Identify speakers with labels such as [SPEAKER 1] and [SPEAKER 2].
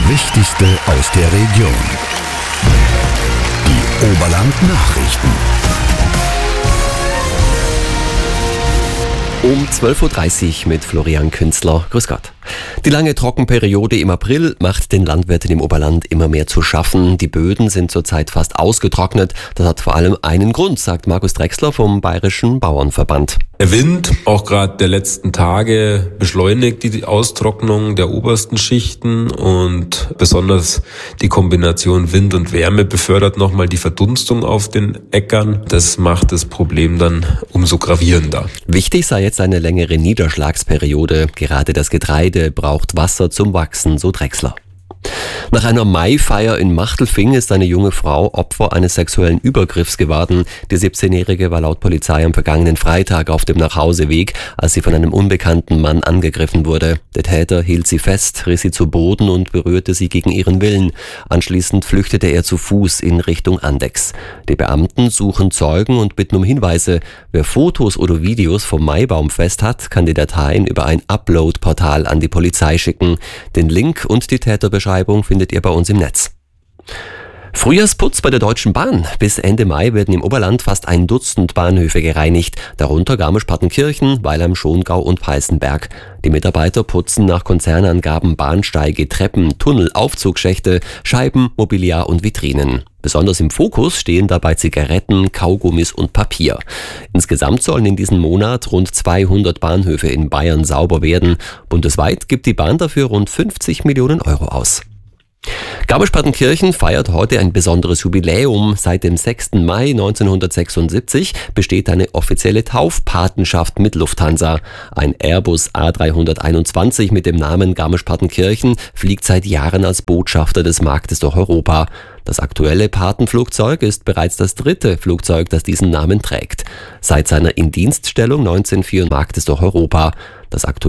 [SPEAKER 1] Wichtigste aus der Region. Die Oberland-Nachrichten.
[SPEAKER 2] Um 12.30 Uhr mit Florian Künzler. Grüß Gott. Die lange Trockenperiode im April macht den Landwirten im Oberland immer mehr zu schaffen. Die Böden sind zurzeit fast ausgetrocknet. Das hat vor allem einen Grund, sagt Markus Drechsler vom Bayerischen Bauernverband.
[SPEAKER 3] Der Wind, auch gerade der letzten Tage, beschleunigt die Austrocknung der obersten Schichten und besonders die Kombination Wind und Wärme befördert nochmal die Verdunstung auf den Äckern. Das macht das Problem dann umso gravierender.
[SPEAKER 2] Wichtig sei jetzt eine längere Niederschlagsperiode. Gerade das Getreide braucht Wasser zum Wachsen, so Drechsler. Nach einer Maifeier in Machtelfing ist eine junge Frau Opfer eines sexuellen Übergriffs geworden. Die 17-Jährige war laut Polizei am vergangenen Freitag auf dem Nachhauseweg, als sie von einem unbekannten Mann angegriffen wurde. Der Täter hielt sie fest, riss sie zu Boden und berührte sie gegen ihren Willen. Anschließend flüchtete er zu Fuß in Richtung Andex. Die Beamten suchen Zeugen und bitten um Hinweise. Wer Fotos oder Videos vom Maibaumfest hat, kann die Dateien über ein Upload-Portal an die Polizei schicken. Den Link und die Täterbeschreibung findet ihr bei uns im Netz. Frühjahrsputz bei der Deutschen Bahn. Bis Ende Mai werden im Oberland fast 1 Dutzend Bahnhöfe gereinigt, darunter Garmisch-Partenkirchen, Weilheim, Schongau und Peißenberg. Die Mitarbeiter putzen nach Konzernangaben Bahnsteige, Treppen, Tunnel, Aufzugschächte, Scheiben, Mobiliar und Vitrinen. Besonders im Fokus stehen dabei Zigaretten, Kaugummis und Papier. Insgesamt sollen in diesem Monat rund 200 Bahnhöfe in Bayern sauber werden. Bundesweit gibt die Bahn dafür rund 50 Millionen Euro aus. Garmisch-Partenkirchen feiert heute ein besonderes Jubiläum. Seit dem 6. Mai 1976 besteht eine offizielle Taufpatenschaft mit Lufthansa. Ein Airbus A321 mit dem Namen Garmisch-Partenkirchen fliegt seit Jahren als Botschafter des Marktes durch Europa. Das aktuelle Patenflugzeug ist bereits das 3. Flugzeug, das diesen Namen trägt. Seit seiner Indienststellung 1904 Marktes durch Europa. Das aktuelle